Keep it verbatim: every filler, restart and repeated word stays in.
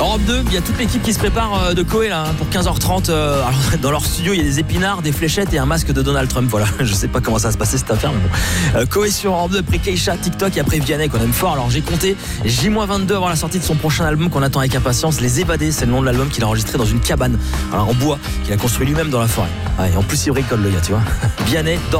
Europe deux, il y a toute l'équipe qui se prépare euh, de Coé là hein, pour quinze heures trente. Euh, alors, dans leur studio, il y a des épinards, des fléchettes et un masque de Donald Trump. Voilà, je sais pas comment ça va se passer cette affaire, mais bon. Euh, Coé sur Europe deux, après Keisha, TikTok et après Vianney qu'on aime fort. Alors j'ai compté J vingt-deux avant la sortie de son prochain album qu'on attend avec impatience. Les Évadés, c'est le nom de l'album qu'il a enregistré dans une cabane alors, en bois qu'il a construit lui-même dans la forêt. Ouais, en plus il bricole le gars, tu vois. Vianney dort